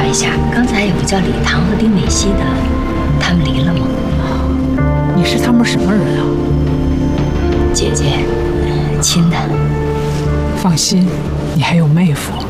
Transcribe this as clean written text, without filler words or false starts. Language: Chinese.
一下，刚才有个叫李唐和丁美熙的，他们离了吗？ 你是他们什么人啊？ 姐姐，亲的。 放心，你还有妹夫。